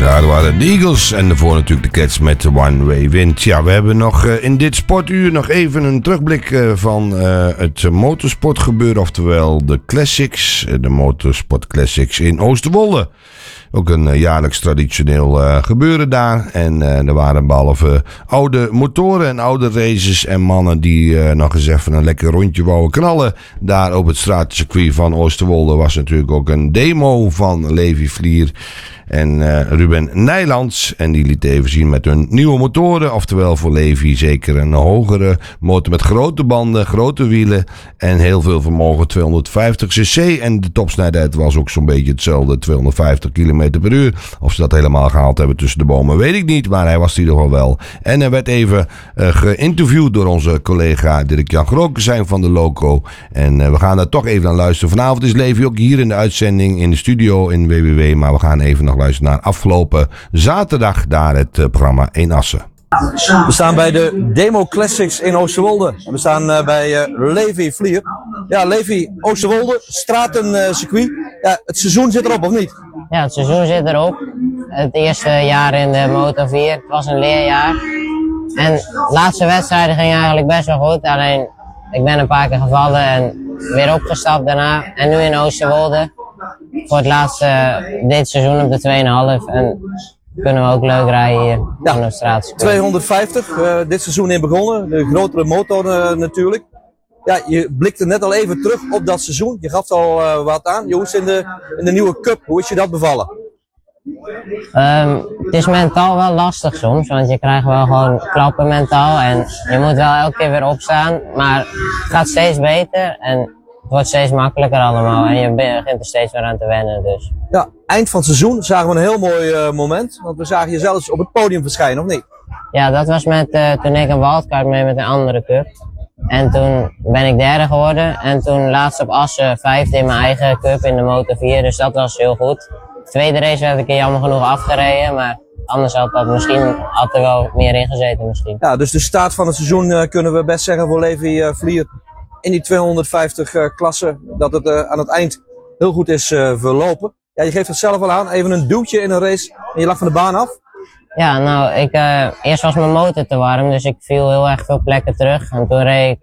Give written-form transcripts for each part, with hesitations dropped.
Ja, dat waren de Eagles en daarvoor natuurlijk de Cats met de One Way Wind. Ja, we hebben nog in dit sportuur nog even een terugblik van het motorsportgebeuren, oftewel de Classics, de Motorsport Classics in Oosterwolde. Ook een jaarlijks traditioneel gebeuren daar. En er waren behalve oude motoren en oude races en mannen die nog eens even een lekker rondje wouden knallen. Daar op het stratencircuit van Oosterwolde was natuurlijk ook een demo van Levi Vlier en Ruben Nijlands. En die liet even zien met hun nieuwe motoren. Oftewel voor Levi zeker een hogere motor met grote banden, grote wielen en heel veel vermogen, 250 cc. En de topsnelheid was ook zo'n beetje hetzelfde, 250 km per uur. Of ze dat helemaal gehaald hebben tussen de bomen, weet ik niet. Maar hij was in ieder geval wel. En hij werd even geïnterviewd door onze collega Dirk-Jan Grokensijn van de Loco. En we gaan daar toch even aan luisteren. Vanavond is Levi ook hier in de uitzending in de studio in WWW. Maar we gaan even nog luisteren naar afgelopen zaterdag daar het programma in Assen. We staan bij de Demo Classics in Oosterwolde. We staan bij Levi Vlier. Ja, Levi, Oosterwolde, stratencircuit. Ja, het seizoen zit erop, of niet? Ja, het seizoen zit erop. Het eerste jaar in de Moto 4, het was een leerjaar. En de laatste wedstrijden gingen eigenlijk best wel goed. Alleen, ik ben een paar keer gevallen en weer opgestapt daarna. En nu in Oosterwolde, voor het laatste dit seizoen op de 2,5. En kunnen we ook leuk rijden hier aan de straat. 250, dit seizoen in begonnen. De grotere motor natuurlijk. Ja, je blikte net al even terug op dat seizoen. Je gaf al wat aan. Hoe is in de nieuwe cup, hoe is je dat bevallen? Het is mentaal wel lastig soms, want je krijgt wel gewoon klappen mentaal. En je moet wel elke keer weer opstaan. Maar het gaat steeds beter en het wordt steeds makkelijker allemaal. En je begint er steeds weer aan te wennen. Dus. Ja, eind van het seizoen zagen we een heel mooi moment. Want we zagen je zelfs op het podium verschijnen, of niet? Ja, dat was toen ik een wildcard mee met een andere cup. En toen ben ik derde geworden. En toen laatst op Assen vijfde in mijn eigen cup in de Moto 4. Dus dat was heel goed. De tweede race werd ik er jammer genoeg afgereden. Maar anders had er wel meer in gezeten misschien. Ja, dus de start van het seizoen kunnen we best zeggen voor Levi Vlier. In die 250 klassen. Dat het aan het eind heel goed is verlopen. Ja, je geeft het zelf al aan. Even een duwtje in een race. En je lag van de baan af. Ja, nou, eerst was mijn motor te warm, dus ik viel heel erg veel plekken terug. En toen reed ik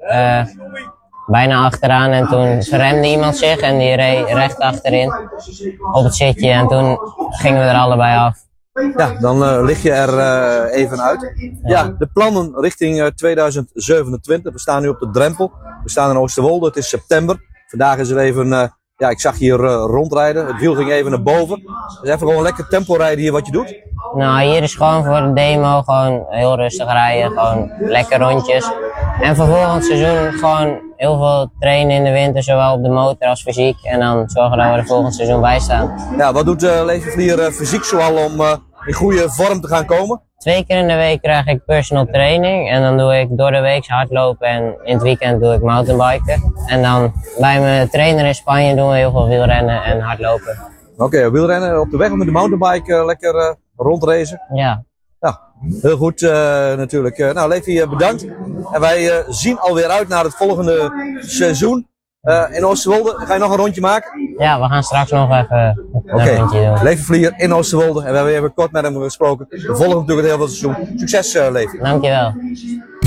bijna achteraan en toen remde iemand zich en die reed recht achterin op het zitje. En toen gingen we er allebei af. Ja, dan lig je er even uit. Ja, de plannen richting 2027. We staan nu op de drempel. We staan in Oosterwolde, het is september. Vandaag is er even... Ja, ik zag hier rondrijden. Het wiel ging even naar boven. Dus even gewoon lekker tempo rijden hier wat je doet. Nou, hier is gewoon voor de demo gewoon heel rustig rijden. Gewoon lekker rondjes. En voor volgend seizoen gewoon heel veel trainen in de winter. Zowel op de motor als fysiek. En dan zorgen dat we er volgend seizoen bij staan. Ja, wat doet Levi Vlier fysiek zoal om in goede vorm te gaan komen? 2 keer in de week krijg ik personal training. En dan doe ik door de week hardlopen en in het weekend doe ik mountainbiken. En dan bij mijn trainer in Spanje doen we heel veel wielrennen en hardlopen. Oké, wielrennen op de weg met de mountainbike lekker rondracen. Ja. Ja, heel goed natuurlijk. Nou, Levi, bedankt. En wij zien alweer uit naar het volgende seizoen. In Oosterwolde, ga je nog een rondje maken? Ja, we gaan straks nog even een rondje doen. Levi Vlier in Oosterwolde. En we hebben even kort met hem gesproken. We volgen natuurlijk het heel veel seizoen. Succes, Levi. Dankjewel.